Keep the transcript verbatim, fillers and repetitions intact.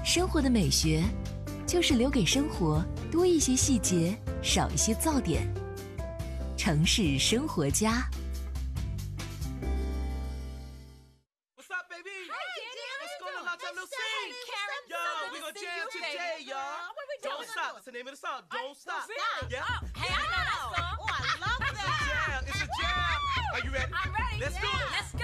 生活的美学，就是留给生活多一些细节，少一些噪点。城市生活家。 What's up, baby? Hey, Let's go to La Lucine. Yo, we gonna jam today, y'all. Don't stop. That's the name of the song. Don't stop. Yeah. Hey, I know that song. Oh, I love It's a that. jam. It's a jam. Are you ready? I'm ready. Let's do it. Let's